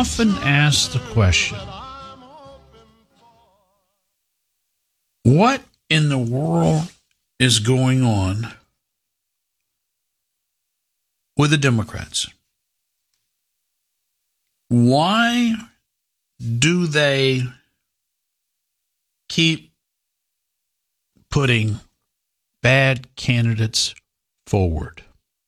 often asked the question, what in the world is going on with the Democrats? Why do they keep putting bad candidates forward?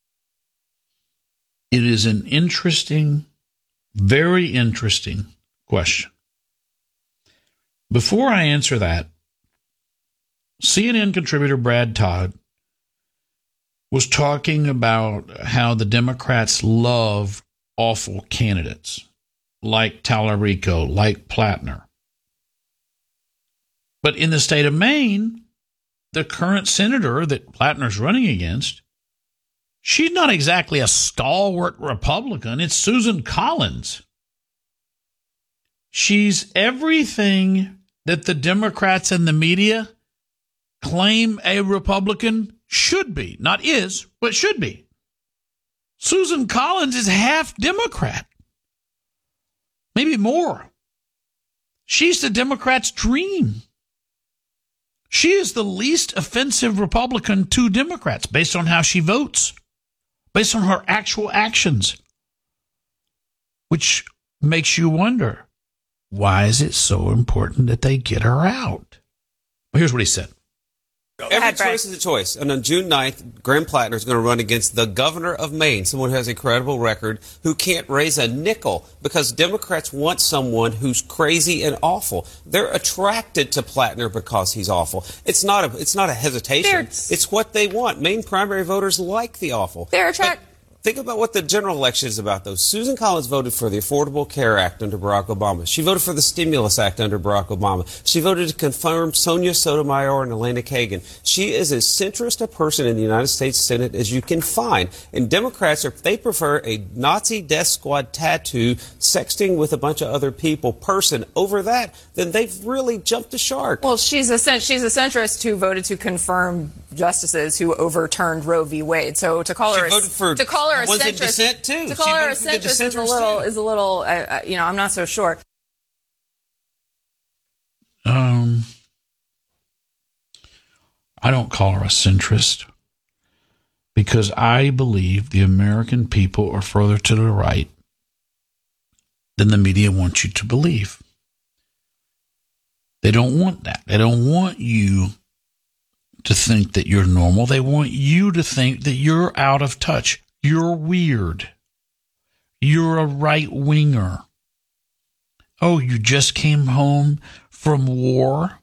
It is an interesting, very interesting question. Before I answer that, CNN contributor Brad Todd was talking about how the Democrats love awful candidates like Tallarico, like Plattner. But in the state of Maine, the current senator that Plattner's running against, she's not exactly a stalwart Republican. It's Susan Collins. She's everything that the Democrats and the media claim a Republican should be. Not is, but should be. Susan Collins is half Democrat. Maybe more. She's the Democrats' dream. She is the least offensive Republican to Democrats based on how she votes, based on her actual actions, which makes you wonder, why is it so important that they get her out? Well, here's what he said. Every choice is a choice. And on June 9th, Graham Plattner is going to run against the governor of Maine, someone who has a credible record, who can't raise a nickel because Democrats want someone who's crazy and awful. They're attracted to Plattner because he's awful. It's not a hesitation. It's what they want. Maine primary voters like the awful. They're attracted. Think about what the general election is about, though. Susan Collins voted for the Affordable Care Act under Barack Obama. She voted for the Stimulus Act under Barack Obama. She voted to confirm Sonia Sotomayor and Elena Kagan. She is as centrist a person in the United States Senate as you can find. And Democrats, if they prefer a Nazi death squad tattoo, sexting with a bunch of other people person over that, then they've really jumped the shark. Well, she's a centrist who voted to confirm justices who overturned Roe v. Wade. So to call her a centrist is a little, I'm not so sure. I don't call her a centrist because I believe the American people are further to the right than the media wants you to believe. They don't want that. They don't want you to think that you're normal. They want you to think that you're out of touch. You're weird. You're a right-winger. Oh, you just came home from war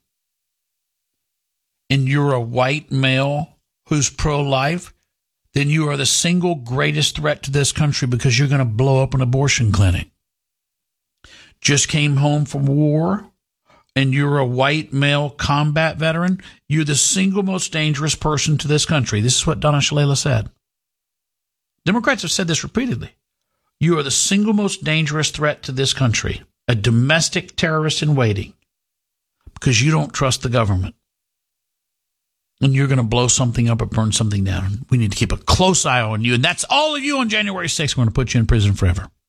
and you're a white male who's pro-life? Then you are the single greatest threat to this country because you're going to blow up an abortion clinic. Just came home from war and you're a white male combat veteran, you're the single most dangerous person to this country. This is what Donna Shalala said. Democrats have said this repeatedly. You are the single most dangerous threat to this country, a domestic terrorist in waiting, because you don't trust the government. And you're going to blow something up or burn something down. We need to keep a close eye on you. And that's all of you on January 6th. We're going to put you in prison forever.